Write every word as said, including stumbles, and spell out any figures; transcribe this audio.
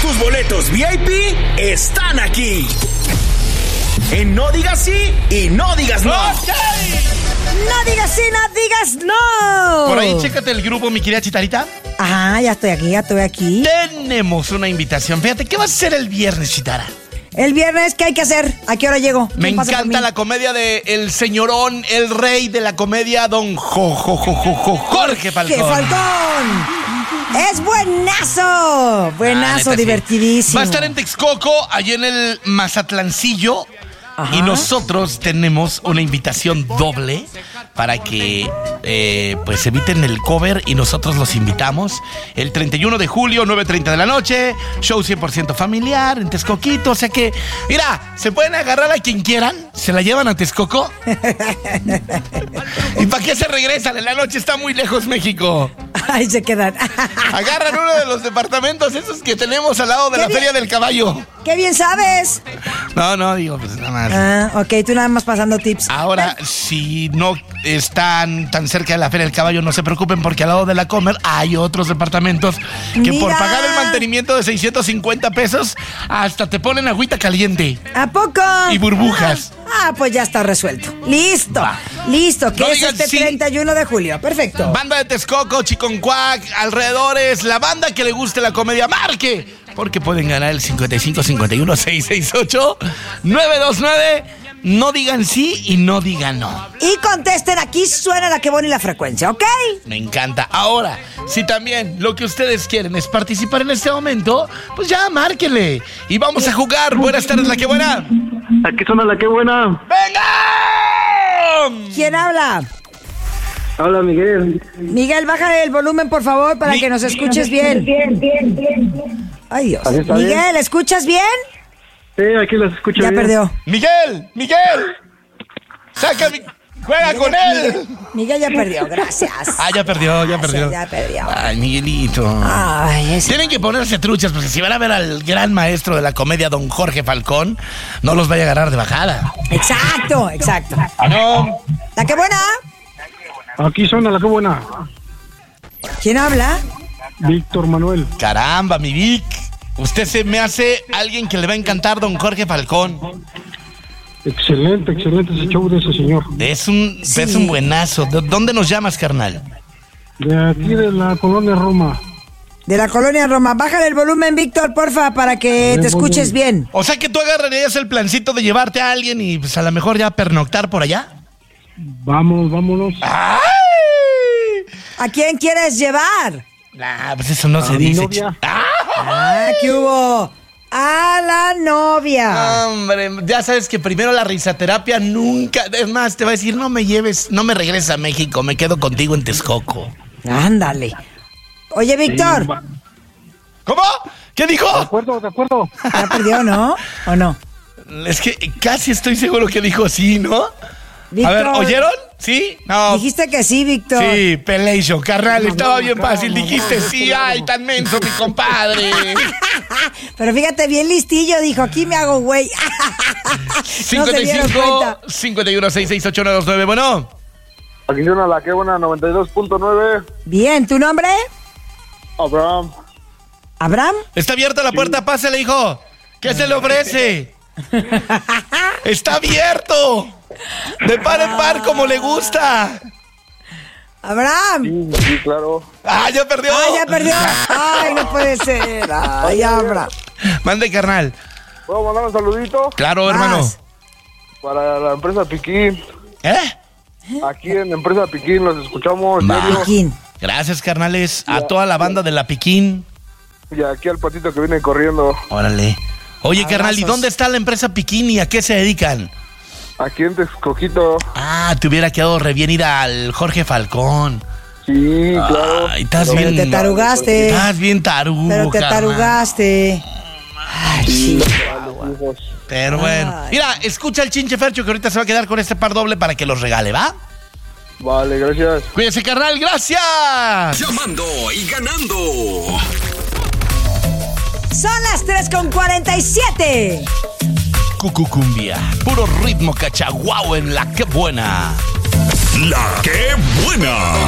tus boletos V I P están aquí. En No Digas Sí y No Digas No. No digas sí, no digas no. Por ahí, chécate el grupo, mi querida Chitarita. Ajá, ya estoy aquí, ya estoy aquí. Tenemos una invitación. Fíjate, ¿qué vas a hacer el viernes, Chitara? El viernes, ¿qué hay que hacer? ¿A qué hora llego? Me encanta la comedia de el señorón, el rey de la comedia, don jo, jo, jo, jo, jo, Jorge Falcón. ¡Jorge Falcón! Es buenazo, buenazo, Ah, neta, divertidísimo. Sí. Va a estar en Texcoco, allí en el Mazatlancillo. Ajá. Y nosotros tenemos una invitación doble para que eh, pues eviten el cover y nosotros los invitamos el treinta y uno de julio, nueve treinta de la noche, show cien por ciento familiar en Texcoquito, o sea que, mira, se pueden agarrar a quien quieran, se la llevan a Texcoco. ¿Y para qué se regresan? En la noche está muy lejos México. Ahí se quedan. Agarran uno de los departamentos esos que tenemos al lado de la bien. Feria del Caballo. ¡Qué bien sabes! No, no, digo, pues nada más. Ah, ok, tú nada más pasando tips. Ahora, si no están tan cerca de la Feria del Caballo, no se preocupen porque al lado de la Comer hay otros departamentos que Mira. por pagar el mantenimiento de seiscientos cincuenta pesos hasta te ponen agüita caliente ¿A poco? y burbujas. Ah, pues ya está resuelto. Listo, Va. listo, que No es digan este sí. treinta y uno de julio. Perfecto. Banda de Texcoco, Chiconcuac, alrededores, la banda que le guste la comedia, marque, porque pueden ganar el cincuenta y cinco cincuenta y uno seiscientos sesenta y ocho nueve dos nueve. No digan sí y no digan no. Y contesten, aquí suena la que buena y la frecuencia, ¿ok? Me encanta. Ahora, si también lo que ustedes quieren es participar en este momento, pues ya, márquenle. Y vamos a jugar. Buenas tardes, la que buena. Aquí suena la que buena. ¡Venga! ¿Quién habla? Habla Miguel. Miguel, baja el volumen, por favor, para Mi- que nos escuches bien. Bien, bien, bien. Ay, Dios. Así está bien. Miguel, ¿escuchas bien? Sí, aquí las escucho Ya bien. perdió. Miguel, Miguel. Saca mi... Juega con él. Miguel ya perdió, gracias. Ah, ya perdió, ya Gracias, perdió. ya perdió. Ay, Miguelito. Ay, ese... Tienen que ponerse truchas porque si van a ver al gran maestro de la comedia, don Jorge Falcón, no los vaya a agarrar de bajada. Exacto, exacto. No. ¿La que buena? Aquí suena la que buena. ¿Quién habla? Víctor Manuel. Caramba, mi Vic. Usted se me hace alguien que le va a encantar, don Jorge Falcón. Excelente, excelente ese show de ese señor. Es un, Sí. es un buenazo. ¿De dónde nos llamas, carnal? De aquí de la colonia Roma. De la colonia Roma. Bájale el volumen, Víctor, porfa, para que te escuches bien. O sea que tú agarrarías el plancito de llevarte a alguien y pues a lo mejor ya pernoctar por allá. Vámonos, vámonos. ¡Ay! ¿A quién quieres llevar? Nah, pues eso no A se mi dice. novia. ch- ¡Ah! Ah, ¿qué hubo? A la novia. Hombre, ya sabes que primero la risaterapia nunca. Es más, te va a decir, no me lleves, no me regreses a México, me quedo contigo en Texcoco. Ándale. Oye, Víctor, Sí, va- ¿Cómo? ¿Qué De dijo? acuerdo, de acuerdo. ya perdió, ¿no? ¿O no? Es que casi estoy seguro que dijo sí, ¿no? Víctor, A ver, ¿oyeron? ¿Sí? No. Dijiste que sí, Víctor. Sí, Pelation, carnal, estaba bien calma, fácil. Dijiste calma, sí, calma. ay, tan menso, mi compadre. Pero fíjate, bien listillo, dijo, aquí me hago güey. No se cincuenta y dieron cinco, cuenta. cincuenta y uno, sesenta y seis, ocho nueve dos nueve. Bueno, Aquí suena la que buena noventa y dos punto nueve. Bien, ¿tu nombre? Abraham. ¿Abraham? está abierta la puerta, pásale, hijo. ¿Qué se le ofrece? Está abierto. De par en par, como le gusta. ¿Abraham? Sí, claro. Ah, ya perdió. ¡Ay, ya perdió! ¡Ay, no puede ser! ¡Ay, Abraham! Mande, carnal. ¿Puedo mandar un saludito? Claro, hermano. Vas. Para la empresa Piquín. ¿Eh? Aquí en la empresa Piquín los escuchamos Va. diario. Joaquín. Gracias, carnales. A toda la banda de la Piquín. Y aquí al patito que viene corriendo. Órale. Oye, Abrazos. carnal, ¿y dónde está la empresa Piquín y a qué se dedican? Aquí en Texcoquito. Ah, te hubiera quedado re bien ir al Jorge Falcón. Sí, claro. Ay, estás Pero bien. te tarugaste. Estás bien tarugo, Pero te carnal. tarugaste. Ay, sí. Pero bueno. Ay. Mira, escucha el chinche Fercho que ahorita se va a quedar con este par doble para que los regale, ¿va? Vale, gracias. Cuídese, carnal, gracias. Llamando y ganando. Son las tres con cuarenta y siete. Cucucumbia. Puro ritmo cachaguao en la que buena. La que buena.